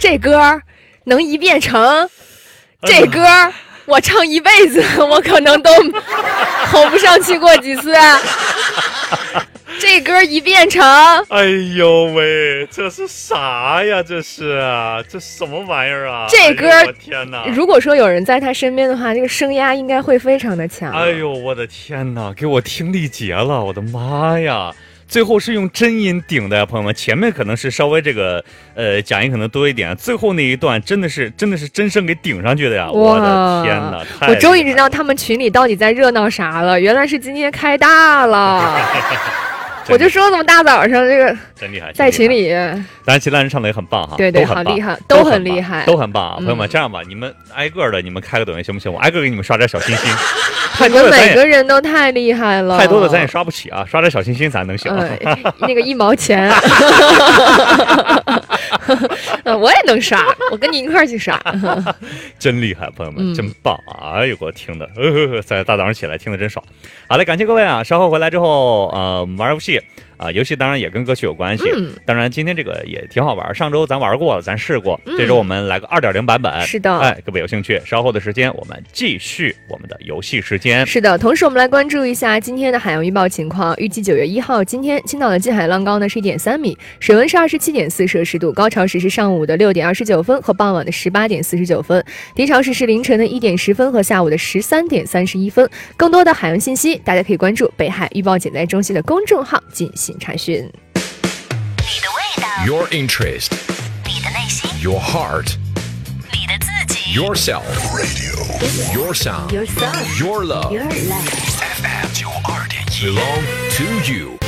这歌能一变成，这歌我唱一辈子，我可能都吼不上去过几次。这歌一变成， 哎呦喂，这是啥呀？这是这什么玩意儿啊？ 这歌， 哎、我天哪！ 如果说有人在他身边的话，这个声压应该会非常的强。 哎呦，我的天哪，给我听力竭了，我的妈呀！最后是用真音顶的呀，朋友们，前面可能是稍微这个假音可能多一点，最后那一段真的是真声给顶上去的呀！我的天哪！ 我终于知道他们群里到底在热闹啥了，原来是今天开大了。我就说怎么大早上这个真厉害， 在群里， 当然其他人唱的也很棒哈， 对，好厉害，都很厉害， 都很棒。朋友们，这样吧，你们挨个的你们开个抖音行不行？我挨个给你们刷点小心心。 你们每个人都太厉害了， 太多的咱也刷不起啊，刷点小心心咱能行。 那个1毛钱，我也能刷，我跟你一块儿去刷。 真厉害，朋友们，真棒！哎呦，给我听的，在大早上起来听的真爽。好嘞，感谢各位啊！稍后回来之后，玩游戏。游戏当然也跟歌曲有关系，当然今天这个也挺好玩。上周咱玩过了，咱试过，这周我们来个2.0版本。 是的， 哎，各位有兴趣，稍后的时间我们继续我们的游戏时间。 是的，同时我们来关注一下今天的海洋预报情况。预计9月1号，今天青岛的近海浪高呢是1.3米，水温是27.4摄氏度，高潮时是上午的6点29分和傍晚的18点49分，低潮时是凌晨的1点10分和下午的13点31分。更多的海洋信息，大家可以关注北海预报简单中心的公众号进行查询。 你的味道 Your interest 你的内心 Your heart 你的自己 Yourself Radio Your sound Yourself Your love Your love FM 92.1 Belong to you